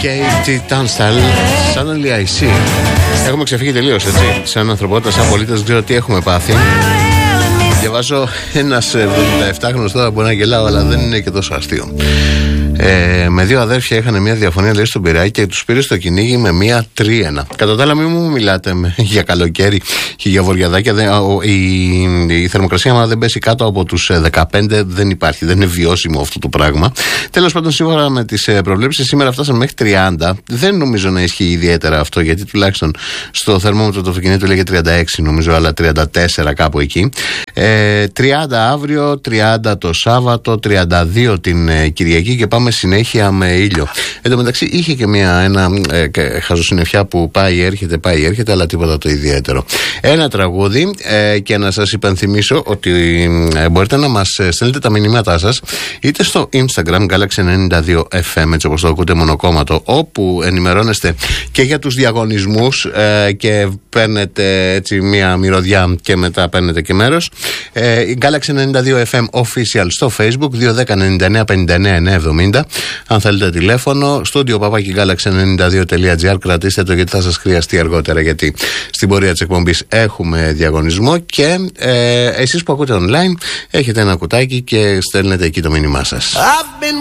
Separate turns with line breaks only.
Katie Tunstall, Suddenly I See. Έχουμε ξεφύγει τελείως, έτσι. Σαν ανθρωπότητα, σαν πολίτες, δεν ξέρω τι έχουμε πάθει. Διαβάζω ένας 77χρονος τώρα, μπορεί να γελάω, αλλά δεν είναι και τόσο αστείο. Με δύο αδέρφια είχαν μια διαφωνία, λέει, στον Πειραιά και τους πήρε στο κυνήγι με μια τρίενα. Κατά τα άλλα, μην μου μιλάτε για καλοκαίρι και για βορειαδάκια. Η θερμοκρασία, αν δεν πέσει κάτω από τους 15, δεν υπάρχει. Δεν είναι βιώσιμο αυτό το πράγμα. Τέλος πάντων, σύμφωνα με τις προβλέψεις, σήμερα φτάσαμε μέχρι 30. Δεν νομίζω να ισχύει ιδιαίτερα αυτό, γιατί τουλάχιστον στο θερμόμετρο του αυτοκινήτου λέγε 36, νομίζω, αλλά 34 κάπου εκεί. 30 αύριο, 30 το Σάββατο, 32 την Κυριακή και πάμε συνέχεια με ήλιο. Εν τω μεταξύ είχε και ένα χαζοσυννεφιά που πάει έρχεται, αλλά τίποτα το ιδιαίτερο. Ένα τραγούδι και να σας υπενθυμίσω ότι μπορείτε να μας στέλνετε τα μηνύματά σας είτε στο Instagram Galaxy92FM, έτσι όπως το ακούτε, μονοκόμματο, όπου ενημερώνεστε και για τους διαγωνισμούς και παίρνετε έτσι μια μυρωδιά και μετά παίρνετε και μέρος. Galaxy92FM official στο Facebook, 210-99-59-970. Αν θέλετε τηλέφωνο, στούντιο παπάκι galaxy92.gr. Κρατήστε το, γιατί θα σας χρειαστεί αργότερα, γιατί στην πορεία της εκπομπής έχουμε διαγωνισμό και εσείς που ακούτε online έχετε ένα κουτάκι και στέλνετε εκεί το μήνυμά σας.